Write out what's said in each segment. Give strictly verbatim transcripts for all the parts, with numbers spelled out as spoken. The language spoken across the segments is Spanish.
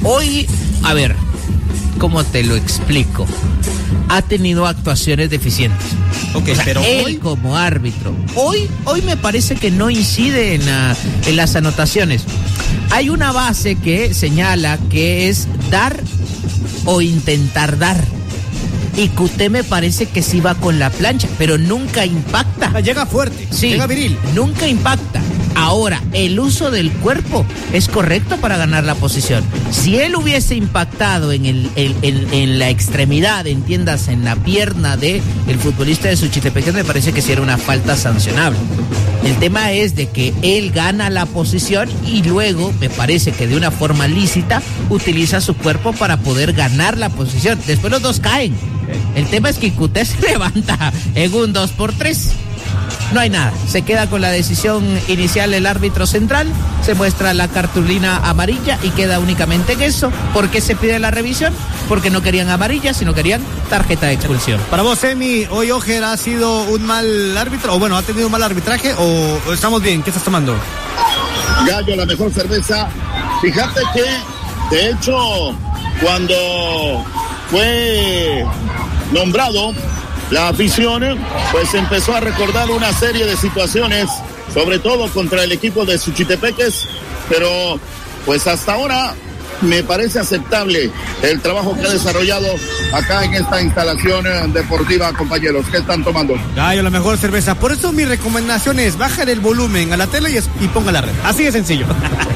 Hoy, a ver, ¿cómo te lo explico? Ha tenido actuaciones deficientes. Ok, o sea, pero él hoy... como árbitro, hoy, hoy me parece que no incide en, la, en las anotaciones. Hay una base que señala que es dar o intentar dar. Y Cuté me parece que sí va con la plancha, pero nunca impacta. Llega fuerte, sí, llega viril. Nunca impacta. Ahora, el uso del cuerpo es correcto para ganar la posición. Si él hubiese impactado en, el, en, en, en la extremidad, entiendas, en la pierna del futbolista de Suchitepeques, me parece que sí era una falta sancionable. El tema es de que él gana la posición y luego, me parece que de una forma lícita, utiliza su cuerpo para poder ganar la posición. Después los dos caen. El tema es que Cuté se levanta en un dos por tres. No hay nada, se queda con la decisión inicial el árbitro central, se muestra la cartulina amarilla y queda únicamente en eso. ¿Por qué se pide la revisión? Porque no querían amarilla, sino querían tarjeta de expulsión. Para vos, Emi, ¿hoy Ojer ha sido un mal árbitro? O bueno, ¿ha tenido un mal arbitraje o, o estamos bien? ¿Qué estás tomando? Gallo, la mejor cerveza. Fíjate que, de hecho, cuando fue nombrado, la afición pues empezó a recordar una serie de situaciones, sobre todo contra el equipo de Suchitepeques, pero pues hasta ahora me parece aceptable el trabajo que ha desarrollado acá en esta instalación deportiva, compañeros. ¿Qué están tomando? Gallo, la mejor cerveza. Por eso mi recomendación es bajar el volumen a la tele y, es, y ponga la red. Así de sencillo.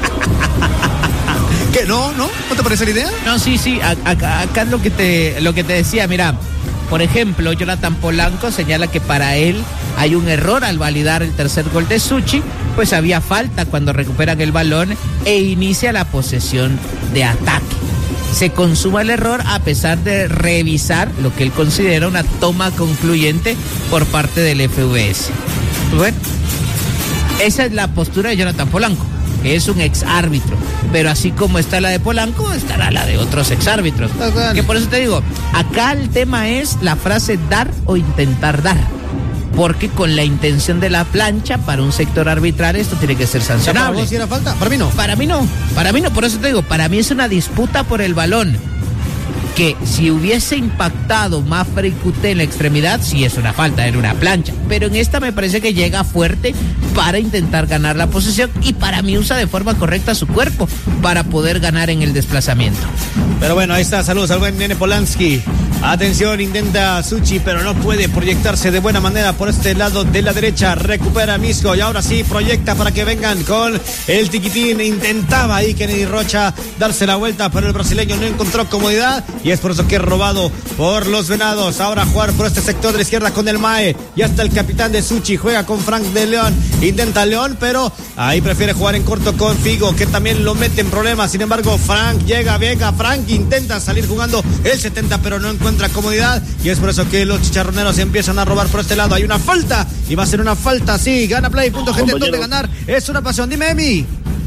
¿Qué? ¿No? ¿No? ¿No te parece la idea? No, sí, sí. Acá, acá es lo que te, lo que te decía, mira. Por ejemplo, Jonathan Polanco señala que para él hay un error al validar el tercer gol de Suchi, pues había falta cuando recuperan el balón e inicia la posesión de ataque. Se consuma el error a pesar de revisar lo que él considera una toma concluyente por parte del F V S. Bueno, esa es la postura de Jonathan Polanco, que es un ex árbitro, pero así como está la de Polanco, estará la de otros ex árbitros. Que por eso te digo, acá el tema es la frase dar o intentar dar, porque con la intención de la plancha para un sector arbitral esto tiene que ser sancionable. ¿Para vos si era falta? Para mí no. Para mí no, para mí no, por eso te digo, para mí es una disputa por el balón, que si hubiese impactado Mafra y Cuté en la extremidad, sí es una falta, era una plancha. Pero en esta me parece que llega fuerte para intentar ganar la posesión y para mí usa de forma correcta su cuerpo para poder ganar en el desplazamiento. Pero bueno, ahí está, saludos al buen Nene Polanski. Atención, intenta Suchi, pero no puede proyectarse de buena manera por este lado de la derecha. Recupera Misco y ahora sí proyecta para que vengan con el tiquitín. Intentaba ahí Kennedy Rocha darse la vuelta, pero el brasileño no encontró comodidad y es por eso que es robado por los Venados. Ahora jugar por este sector de la izquierda con el Mae. Ya está el capitán de Suchi, juega con Frank de León. Intenta León, pero ahí prefiere jugar en corto con Figo, que también lo mete en problemas. Sin embargo, Frank llega, venga, Frank intenta salir jugando el setenta, pero no encuentra comodidad y es por eso que los chicharroneros empiezan a robar por este lado. Hay una falta y va a ser una falta, sí. Gana Play punto G T, donde ganar es una pasión. Dime, Emi.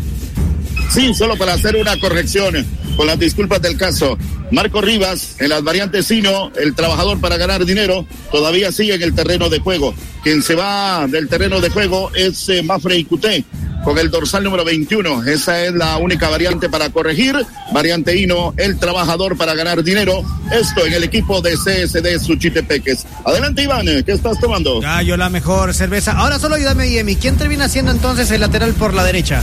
Sí, solo para hacer una corrección, con las disculpas del caso. Marco Rivas, en las variantes Sino, el trabajador para ganar dinero, todavía sigue en el terreno de juego. Quien se va del terreno de juego es eh, Mafra y Cuté, con el dorsal número veintiuno. Esa es la única variante para corregir. Variante Hino, el trabajador para ganar dinero. Esto en el equipo de C S D Suchitepeques. Adelante, Iván, ¿qué estás tomando? Gallo, la mejor cerveza. Ahora solo ayúdame, Emi. ¿Quién termina siendo entonces el lateral por la derecha?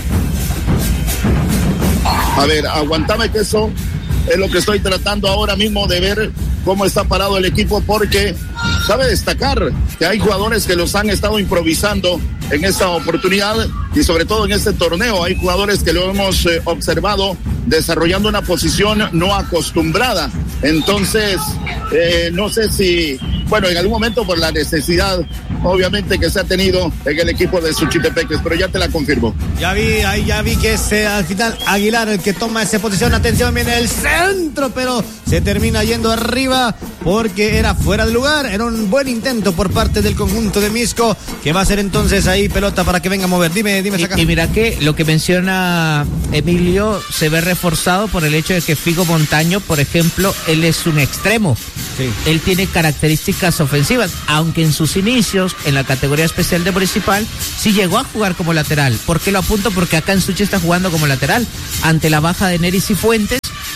A ver, aguantame que eso es lo que estoy tratando ahora mismo de ver cómo está parado el equipo, porque cabe destacar que hay jugadores que los han estado improvisando en esta oportunidad y sobre todo en este torneo. Hay jugadores que lo hemos eh, observado desarrollando una posición no acostumbrada. Entonces, eh, no sé si, bueno, en algún momento por la necesidad, obviamente, que se ha tenido en el equipo de Suchitepeques, pero ya te la confirmo. Ya vi, ahí ya vi que es eh, al final Aguilar el que toma esa posición. Atención, viene el centro, pero se termina yendo arriba porque era fuera de lugar. Era un buen intento por parte del conjunto de Misco, que va a ser entonces ahí pelota para que venga a mover. Dime, dime, saca. Y, y mira que lo que menciona Emilio se ve reforzado por el hecho de que Figo Montaño, por ejemplo, él es un extremo. Sí. Él tiene características ofensivas, aunque en sus inicios, en la categoría especial de Municipal, sí llegó a jugar como lateral. ¿Por qué lo apunto? Porque acá en Suchi está jugando como lateral. Ante la baja de Neris y Fuentes,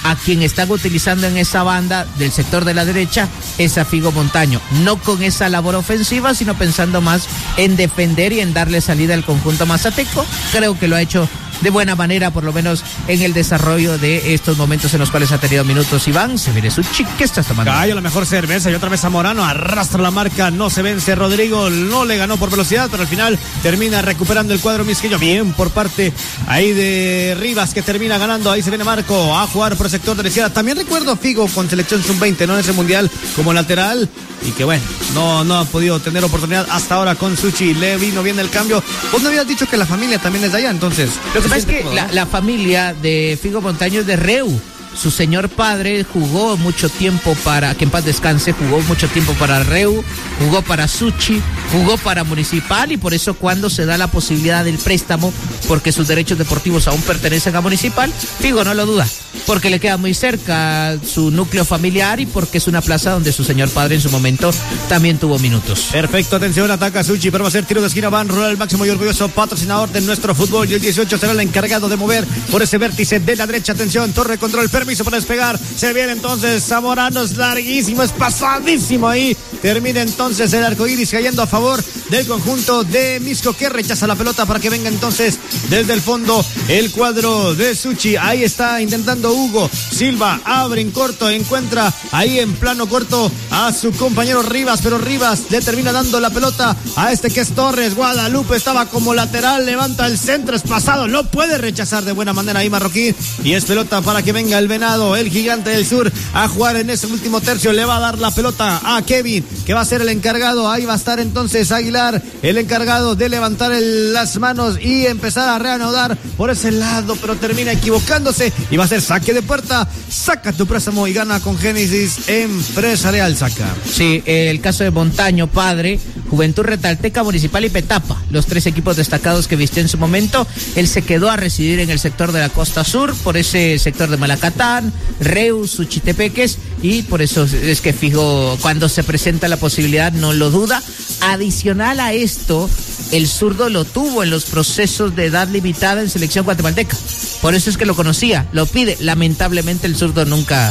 a quien están utilizando en esa banda del sector de la derecha es a Figo Montaño, no con esa labor ofensiva, sino pensando más en defender y en darle salida al conjunto mazateco. Creo que lo ha hecho de buena manera, por lo menos en el desarrollo de estos momentos en los cuales ha tenido minutos. Iván, se viene su chique, ¿qué estás tomando? Gallo, la mejor cerveza, y otra vez Zamorano arrastra la marca, no se vence Rodrigo, no le ganó por velocidad, pero al final termina recuperando el cuadro misqueño, bien por parte ahí de Rivas, que termina ganando. Ahí se viene Marco a jugar por el sector de la izquierda. También recuerdo a Figo con selección sub veinte, ¿no? En ese mundial como lateral, y que bueno, no, no ha podido tener oportunidad hasta ahora con Suchi. Le vino bien el cambio. Vos me habías dicho que la familia también es de allá, entonces. Lo que pasa es que la, la familia de Figo Montaño es de Reu. Su señor padre jugó mucho tiempo para, que en paz descanse, jugó mucho tiempo para Reu, jugó para Suchi, jugó para Municipal, y por eso cuando se da la posibilidad del préstamo, porque sus derechos deportivos aún pertenecen a Municipal, Figo no lo duda, porque le queda muy cerca su núcleo familiar y porque es una plaza donde su señor padre en su momento también tuvo minutos. Perfecto, atención, ataca Suchi, pero va a ser tiro de esquina, Van Rural, el máximo y orgulloso patrocinador de nuestro fútbol, y el dieciocho será el encargado de mover por ese vértice de la derecha. Atención, torre control, permiso para despegar, se viene entonces Zamorano, es larguísimo, es pasadísimo ahí, termina entonces el arcoíris cayendo a favor del conjunto de Misco, que rechaza la pelota para que venga entonces desde el fondo el cuadro de Suchi. Ahí está intentando Hugo Silva, abre en corto, encuentra ahí en plano corto a su compañero Rivas, pero Rivas le termina dando la pelota a este que es Torres. Guadalupe estaba como lateral, levanta el centro, es pasado, no puede rechazar de buena manera ahí Marroquín, y es pelota para que venga el Venado, el gigante del sur, a jugar en ese último tercio. Le va a dar la pelota a Kevin, que va a ser el encargado. Ahí va a estar entonces Aguilar, el encargado de levantar el, las manos y empezar a reanudar por ese lado, pero termina equivocándose y va a ser saque de puerta. Saca tu préstamo y gana con Génesis Empresarial. Saca. Sí, el caso de Montaño, padre, Juventud Retalteca, Municipal y Petapa, los tres equipos destacados que vistió en su momento. Él se quedó a residir en el sector de la costa sur, por ese sector de Malacatán, Reus, Suchitepeques, y por eso es que Figo, cuando se presenta la posibilidad, no lo duda. Adicional a esto, el zurdo lo tuvo en los procesos de edad limitada en selección guatemalteca, por eso es que lo conocía, lo pide. Lamentablemente el zurdo nunca,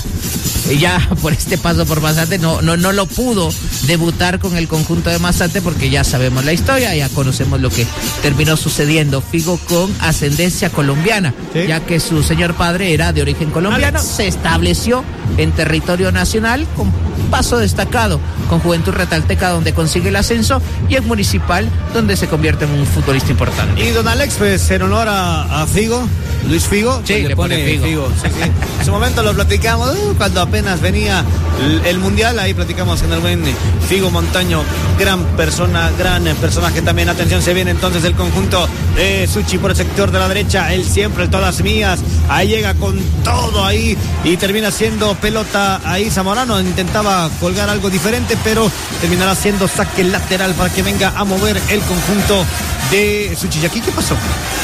ya por este paso por Mazate, no, no, no lo pudo debutar con el conjunto de Mazate, porque ya sabemos la historia, ya conocemos lo que terminó sucediendo. Figo con ascendencia colombiana, ¿sí?, ya que su señor padre era de origen colombiano. Alex se estableció en territorio nacional con paso destacado con Juventud Retalteca, donde consigue el ascenso, y en Municipal, donde se convierte en un futbolista importante. Y don Alex, pues en honor a, a Figo, Luis Figo, sí, le, le pone, pone Figo, Figo. Sí, sí. En su momento lo platicamos uh, cuando apenas venía el, el mundial, ahí platicamos en el buen Figo Montaño, gran persona, gran personaje también. Atención, se viene entonces el conjunto de Suchi por el sector de la derecha, él siempre todas mías, ahí llega con todo ahí y termina siendo pelota ahí. Zamorano intentaba colgar algo diferente, pero terminará siendo saque lateral para que venga a mover el conjunto de Suchi. ¿Y aquí qué pasó?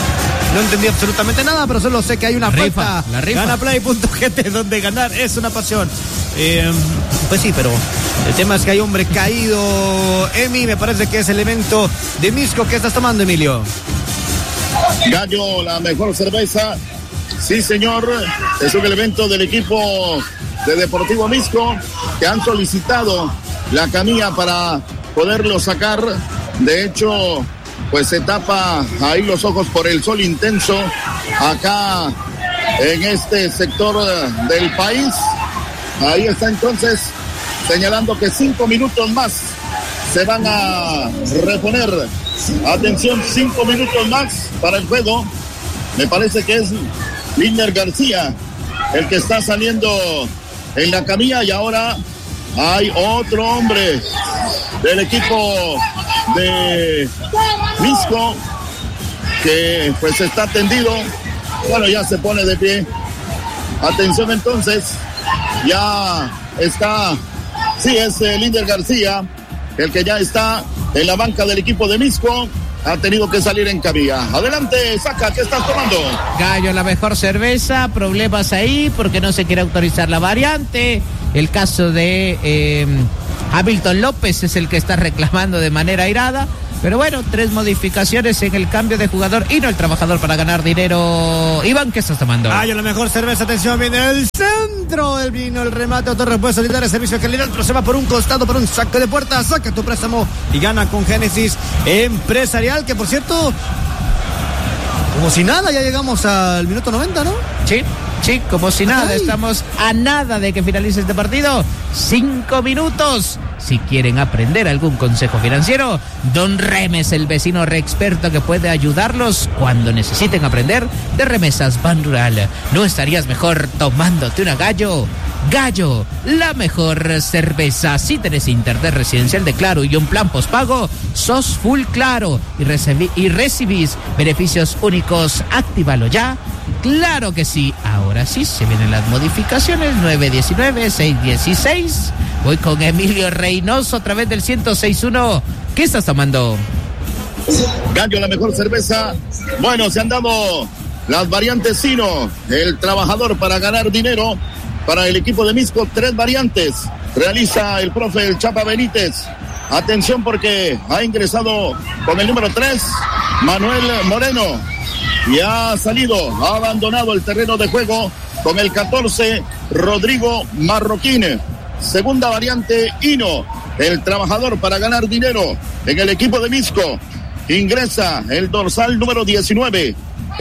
No entendí absolutamente nada, pero solo sé que hay una rifa, la rifa. Ganaplay punto g t, donde ganar es una pasión. Eh, pues sí, pero el tema es que hay hombre caído. Emi, me parece que es el evento de Misco. ¿Qué estás tomando, Emilio? Gallo, la mejor cerveza. Sí, señor. Es un evento del equipo de Deportivo Misco, que han solicitado la camilla para poderlo sacar. De hecho, pues se tapa ahí los ojos por el sol intenso acá en este sector del país. Ahí está entonces señalando que cinco minutos más se van a reponer. Atención, cinco minutos más para el juego. Me parece que es Liner García el que está saliendo en la camilla, y ahora hay otro hombre del equipo de Misco que pues está tendido. Bueno, ya se pone de pie. Atención entonces, ya está, sí, es eh, Linder García el que ya está en la banca del equipo de Misco. Ha tenido que salir en camilla. Adelante, Saca, ¿qué estás tomando? Gallo, la mejor cerveza. Problemas ahí porque no se quiere autorizar la variante. El caso de eh, Hamilton López es el que está reclamando de manera airada. Pero bueno, tres modificaciones en el cambio de jugador y no el trabajador para ganar dinero. Iván, ¿qué estás tomando? Hay la mejor cerveza, atención, viene el centro, el vino, el remate, autorrepuesto, solidario, servicio de calidad, pero se va por un costado, por un saque de puerta, saca tu préstamo y gana con Génesis Empresarial, que por cierto, como si nada, ya llegamos al minuto noventa, ¿no? Sí, sí, como si nada, Ay. Estamos a nada de que finalice este partido, cinco minutos. Si quieren aprender algún consejo financiero, Don Remes, el vecino re experto que puede ayudarlos cuando necesiten aprender de remesas Ban Rural. ¿No estarías mejor tomándote una Gallo? Gallo, la mejor cerveza. Si tenés internet residencial de Claro y un plan postpago, sos full Claro y, recibi- y recibís beneficios únicos. Actívalo ya. Claro que sí. Ahora sí, se vienen las modificaciones. nueve diecinueve, seis dieciséis. Voy con Emilio Reynoso a través del ciento seis punto uno. ¿Qué estás tomando? Gallo, la mejor cerveza. Bueno, se han dado las variantes Sino, el trabajador para ganar dinero. Para el equipo de Misco, tres variantes. Realiza el profe el Chapa Benítez. Atención porque ha ingresado con el número tres, Manuel Moreno. Y ha salido, ha abandonado el terreno de juego con el catorce, Rodrigo Marroquín. Segunda variante, Hino, el trabajador para ganar dinero en el equipo de Misco. Ingresa el dorsal número diecinueve,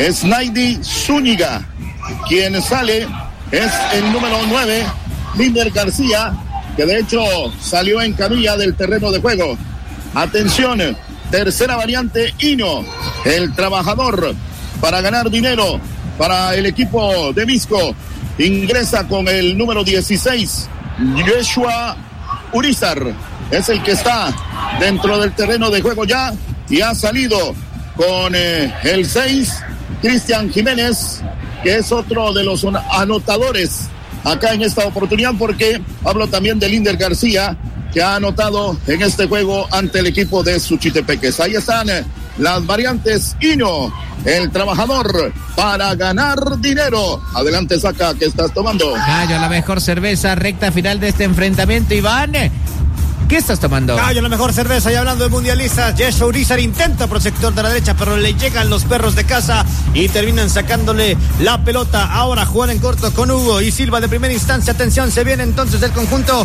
Snaidy Zúñiga. Quien sale es el número nueve, Linder García, que de hecho salió en camilla del terreno de juego. Atención, tercera variante, Hino, el trabajador para ganar dinero para el equipo de Misco. Ingresa con el número dieciséis, Yeshua Urizar, es el que está dentro del terreno de juego ya y ha salido con eh, el seis, Cristian Jiménez, que es otro de los anotadores acá en esta oportunidad, porque hablo también de Linder García, que ha anotado en este juego ante el equipo de Suchitepeques. Ahí están eh, las variantes Hino, el trabajador para ganar dinero. Adelante, Saca, ¿qué estás tomando? Gallo, la mejor cerveza, recta final de este enfrentamiento, Iván. ¿Qué estás tomando? Gallo, la mejor cerveza. Y hablando de mundialistas, Yeshua Urizar intenta por el sector de la derecha, pero le llegan los perros de casa y terminan sacándole la pelota. Ahora jugar en corto con Hugo y Silva de primera instancia. Atención, se viene entonces el conjunto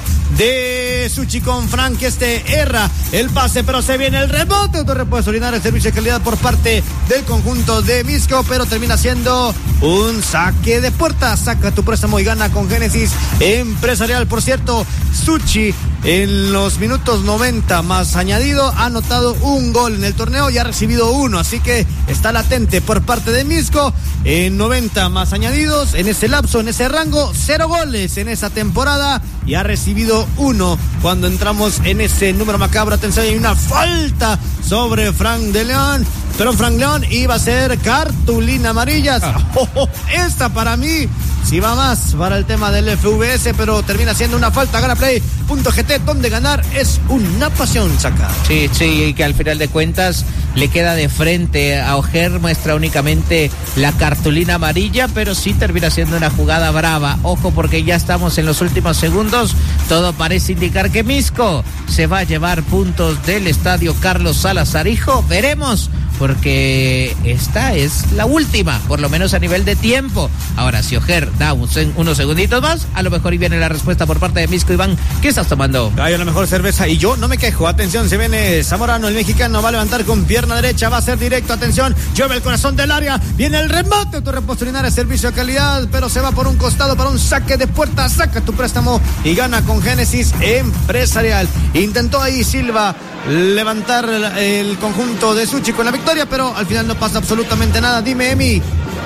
de Suchi con Frank. Este erra el pase, pero se viene el rebote. Autorrepuesto, solidario, servicio de calidad por parte del conjunto de Misco, pero termina siendo un saque de puerta. Saca tu préstamo y gana con Génesis Empresarial. Por cierto, Suchi en los minutos noventa más añadido ha anotado un gol en el torneo y ha recibido uno, así que está latente por parte de Misco en noventa más añadidos, en ese lapso, en ese rango, cero goles en esa temporada y ha recibido uno cuando entramos en ese número macabro. Atención, hay una falta sobre Frank de León, pero Frank León iba a ser cartulina amarilla. Oh, oh, esta para mí sí va más para el tema del F V S, pero termina siendo una falta. Gana Play punto G T, donde ganar es una pasión, Saca. Sí, sí, y que al final de cuentas le queda de frente a Ojer, muestra únicamente la cartulina amarilla, pero sí termina siendo una jugada brava. Ojo, porque ya estamos en los últimos segundos. Todo parece indicar que Misco se va a llevar puntos del estadio Carlos Salazar. Hijo, veremos, porque esta es la última, por lo menos a nivel de tiempo. Ahora, si Ojer da un, unos segunditos más, a lo mejor ahí viene la respuesta por parte de Misco. Iván, ¿qué estás tomando? Hay la mejor cerveza y yo no me quejo. Atención, se viene Zamorano, el mexicano, va a levantar con pierna derecha, va a ser directo. Atención, llueve el corazón del área, viene el remate, autorrepuesto, servicio de calidad, pero se va por un costado para un saque de puerta. Saca tu préstamo y gana con Génesis Empresarial. Intentó ahí Silva levantar el, el conjunto de Suchi con la victoria, pero al final no pasa absolutamente nada. Dime, Emi.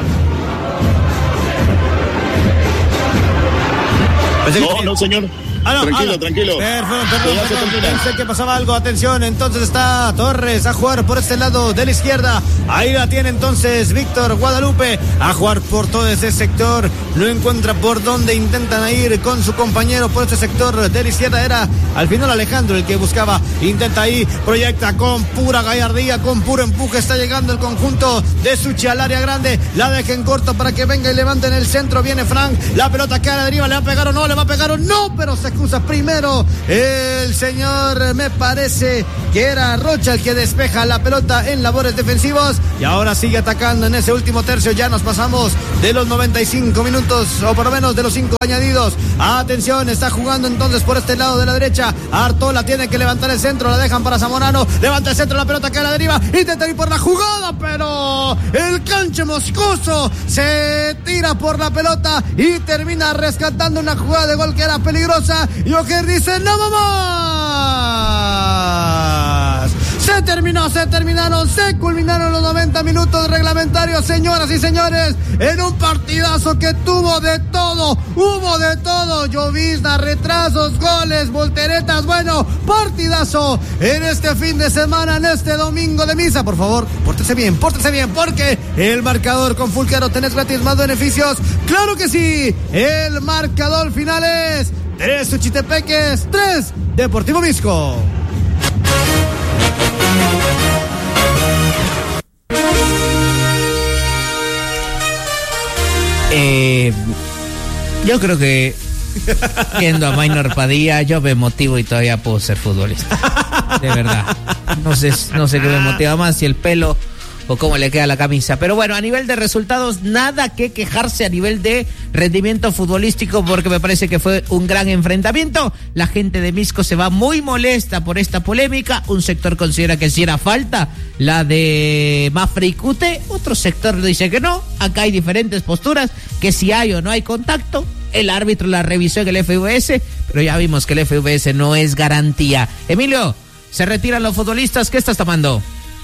No, no, señor. Ah, no, tranquilo, ah, no. tranquilo. Perdón, perdón, perdón. Pensé que pasaba algo. Atención, entonces está Torres a jugar por este lado de la izquierda. Ahí la tiene entonces Víctor Guadalupe a jugar por todo ese sector. No encuentra por dónde, intentan ir con su compañero por este sector de la izquierda. Era al final Alejandro el que buscaba. Intenta ahí, proyecta con pura gallardía, con puro empuje. Está llegando el conjunto de Suchi al área grande. La deja en corto para que venga y levante en el centro. Viene Frank. La pelota queda a la deriva. ¿Le va a pegar o no? ¿Le va a pegar o no? Pero se excusa. Primero, el señor, me parece que era Rocha el que despeja la pelota en labores defensivos. Y ahora sigue atacando en ese último tercio. Ya nos pasamos de los noventa y cinco minutos, o por lo menos de los cinco añadidos. Atención, está jugando entonces por este lado de la derecha. Artola tiene que levantar el centro, la dejan para Zamorano. Levanta el centro, la pelota que a la deriva. Intenta ir por la jugada, pero el canche moscoso se tira por la pelota y termina rescatando una jugada de gol que era peligrosa. Y Ojer dice: no vamos. Se terminó, se terminaron, se culminaron los noventa minutos reglamentarios, señoras y señores, en un partidazo que tuvo de todo, hubo de todo, llovizna, retrasos, goles, volteretas, bueno, partidazo en este fin de semana, en este domingo de misa. Por favor, pórtese bien, pórtese bien, porque el marcador con Fulcaro tenés gratis más beneficios. ¡Claro que sí! El marcador final es tres Suchitepeques, tres Deportivo Misco. Eh, yo creo que viendo a Maynor Padilla, yo me motivo y todavía puedo ser futbolista. De verdad. No sé, no sé qué me motiva más, si el pelo o cómo le queda la camisa. Pero bueno, a nivel de resultados, nada que quejarse a nivel de rendimiento futbolístico, porque me parece que fue un gran enfrentamiento. La gente de Misco se va muy molesta por esta polémica. Un sector considera que sí era falta la de Mafre y Cute. Otro sector dice que no. Acá hay diferentes posturas, que si hay o no hay contacto. El árbitro la revisó en el F V S, pero ya vimos que el F V S no es garantía. Emilio, se retiran los futbolistas. ¿Qué estás tomando?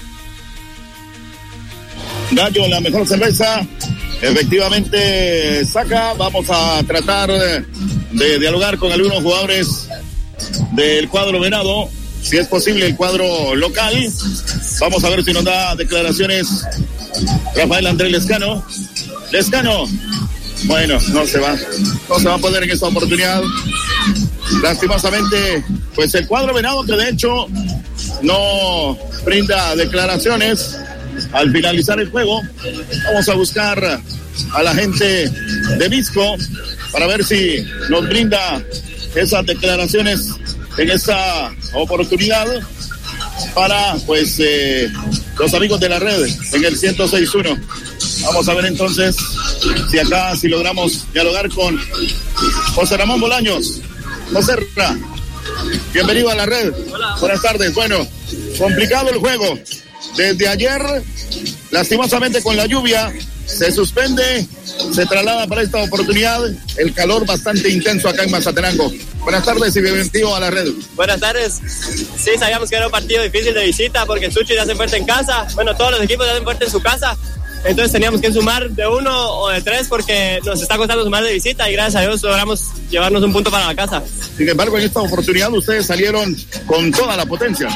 Gallo, la mejor cerveza, efectivamente saca. Vamos a tratar de dialogar con algunos jugadores del cuadro venado, si es posible el cuadro local. Vamos a ver si nos da declaraciones Rafael Andrés Lescano. Lescano, bueno, no se va, no se va a poder en esta oportunidad. Lastimosamente, pues el cuadro venado, que de hecho no brinda declaraciones al finalizar el juego. Vamos a buscar a la gente de Misco para ver si nos brinda esas declaraciones en esta oportunidad para pues eh, los amigos de la red en el ciento seis punto uno. Vamos a ver entonces si acá si logramos dialogar con José Ramón Bolaños. José Ra, bienvenido a la red. Hola. Buenas tardes. Bueno, complicado el juego. Desde ayer, lastimosamente con la lluvia, se suspende, se traslada para esta oportunidad. El calor bastante intenso acá en Mazatenango. Buenas tardes y bienvenido a la red. Buenas tardes. Sí, sabíamos que era un partido difícil de visita porque Suchi ya hace fuerte en casa. Bueno, todos los equipos ya hacen fuerte en su casa. Entonces teníamos que sumar de uno o de tres porque nos está costando sumar de visita y gracias a Dios logramos llevarnos un punto para la casa. Sin embargo, en esta oportunidad ustedes salieron con toda la potencia.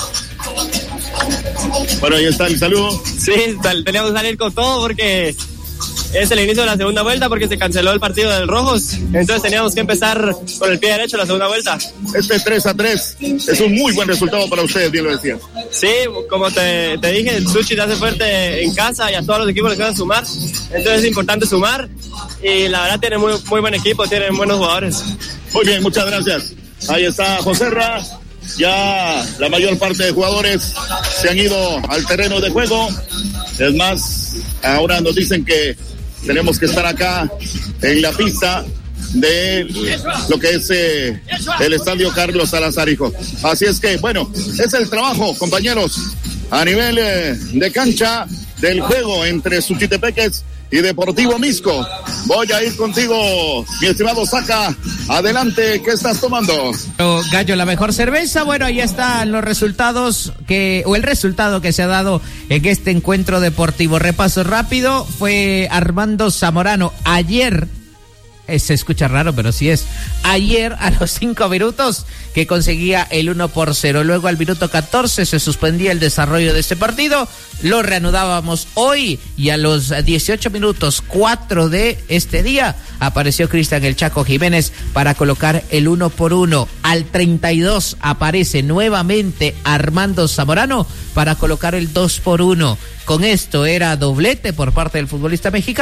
Bueno, ahí está el saludo. Sí, teníamos que salir con todo porque es el inicio de la segunda vuelta porque se canceló el partido del Rojos. Entonces teníamos que empezar con el pie derecho la segunda vuelta. Este tres a tres es un muy buen resultado para ustedes, bien lo decían. Sí, como te, te dije, el Suchi te hace fuerte en casa y a todos los equipos les van a sumar. Entonces es importante sumar y la verdad tiene muy, muy buen equipo, tienen buenos jugadores. Muy bien, muchas gracias. Ahí está José Ra. Ya la mayor parte de jugadores se han ido al terreno de juego. Es más, ahora nos dicen que tenemos que estar acá en la pista de lo que es eh, el estadio Carlos Salazar, hijo. Así es que, bueno, es el trabajo, compañeros, a nivel eh, de cancha del juego entre Suchitepeques y Deportivo Misco. Voy a ir contigo, mi estimado Saca. Adelante, ¿qué estás tomando? Gallo, la mejor cerveza. Bueno, ahí están los resultados que, o el resultado que se ha dado en este encuentro deportivo. Repaso rápido, fue Armando Zamorano ayer. Eh, se escucha raro, pero sí es. Ayer a los cinco minutos que conseguía el uno por cero. Luego al minuto catorce se suspendía el desarrollo de este partido. Lo reanudábamos hoy y a los dieciocho minutos cuatro de este día apareció Cristian El Chaco Jiménez para colocar el uno por uno. Al treinta y dos aparece nuevamente Armando Zamorano para colocar el dos por uno. Con esto era doblete por parte del futbolista mexicano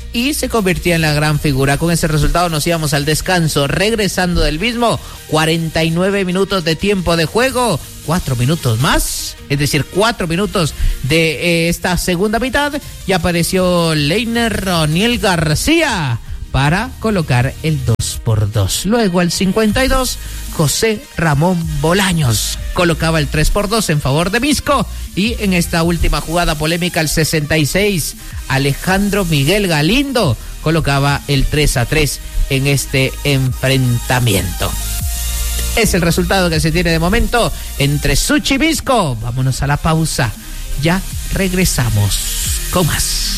y se convertía en la gran figura. Con ese resultado nos íbamos al descanso, regresando del mismo, cuarenta y nueve minutos de tiempo de juego, cuatro minutos más, es decir, cuatro minutos de eh, esta segunda mitad, y apareció Leiner O'Neill García para colocar el dos por dos. Luego al cincuenta y dos, José Ramón Bolaños colocaba el tres por dos en favor de Misco, y en esta última jugada polémica al sesenta y seis, Alejandro Miguel Galindo colocaba el tres a tres en este enfrentamiento. Es el resultado que se tiene de momento entre Suchi y Misco. Vámonos a la pausa. Ya regresamos con más.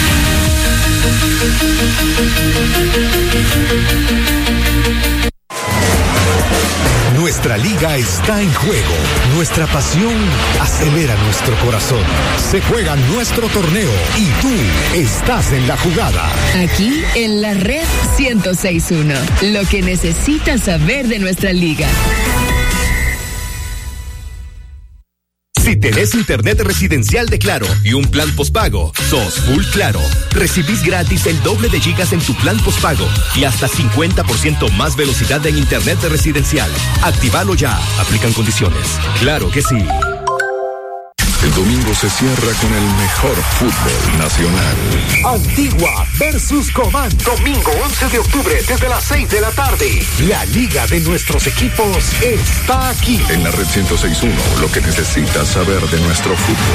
Nuestra liga está en juego. Nuestra pasión acelera nuestro corazón. Se juega nuestro torneo y tú estás en la jugada. Aquí en la red ciento seis punto uno. Lo que necesitas saber de nuestra liga. Si tenés internet residencial de Claro y un plan postpago, sos full Claro. Recibís gratis el doble de gigas en tu plan postpago y hasta cincuenta por ciento más velocidad en internet residencial. Actívalo ya. Aplican condiciones. Claro que sí. El domingo se cierra con el mejor fútbol nacional. Antigua versus Cobán. Domingo once de octubre desde las seis de la tarde. La liga de nuestros equipos está aquí. En la red ciento seis punto uno, lo que necesitas saber de nuestro fútbol.